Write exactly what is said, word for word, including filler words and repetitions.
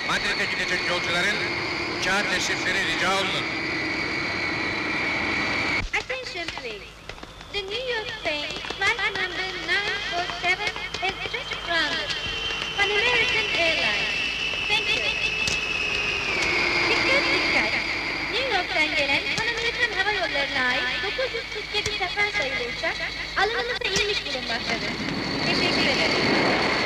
Madrid'e gidecek yolcuların uçağa teşrifleri rica olunur. Attention please. The New York train, flight number nine four seven, has just grounded. Pan American Airlines. Thank you. Dikkat dikkat. New York'tan gelen Pan American Hava Yolları'na ait dokuz yüz kırk yedi sefer sayılı uçak alanımıza inmiş bulunmaktadır.